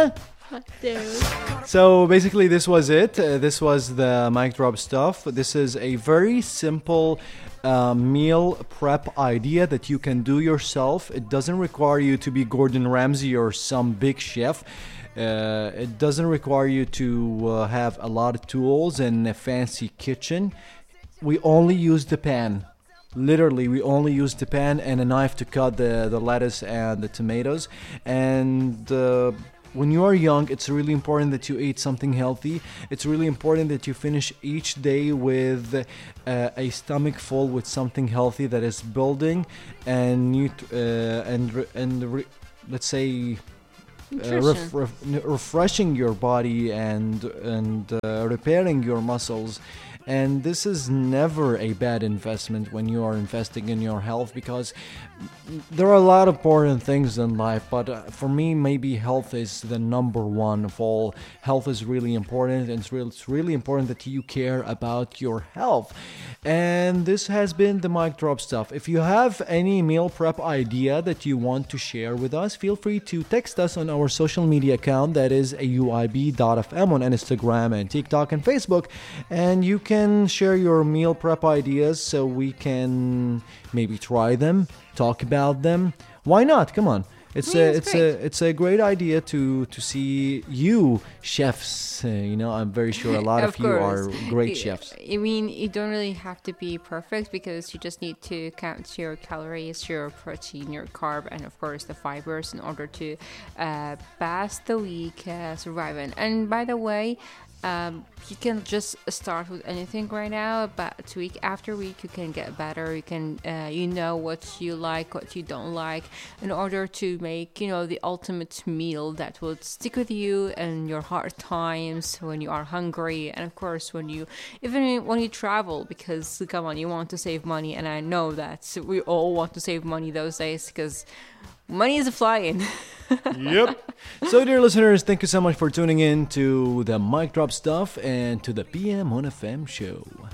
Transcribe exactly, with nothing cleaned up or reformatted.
Dude. So basically, this was it. Uh, this was the mic drop stuff. This is a very simple uh, meal prep idea that you can do yourself. It doesn't require you to be Gordon Ramsay or some big chef. Uh, it doesn't require you to uh, have a lot of tools and a fancy kitchen. We only use the pan. Literally, we only use the pan and a knife to cut the, the lettuce and the tomatoes. And uh, when you are young, it's really important that you eat something healthy. It's really important that you finish each day with uh, a stomach full with something healthy that is building and nut- uh, and re- and re- let's say uh, ref- ref- refreshing your body and and uh, repairing your muscles. And this is never a bad investment when you are investing in your health, because there are a lot of important things in life, but uh, for me, maybe health is the number one of all. Health is really important, and it's, real, it's really important that you care about your health. And this has been the mic drop stuff. If you have any meal prep idea that you want to share with us, feel free to text us on our social media account, that is A U I B dot F M on Instagram and TikTok and Facebook, and you can share your meal prep ideas so we can maybe try them, talk about them. Why not? Come on. It's Yeah, a it's it's great. a it's a great idea to to see you chefs. Uh, you know, I'm very sure a lot of, you are great Y- chefs. I mean, you don't really have to be perfect, because you just need to count your calories, your protein, your carb, and of course the fibers in order to uh, pass the week uh, surviving. And by the way, um, you can just start with anything right now, but week after week you can get better. You can, uh, you know what you like, what you don't like, in order to make, you know, the ultimate meal that will stick with you in your hard times, when you are hungry, and of course when you, even when you travel, because come on, you want to save money, and I know that we all want to save money those days, because money is flying. Yep. So, dear listeners, thank you so much for tuning in to the mic drop stuff and to the P M on F M show.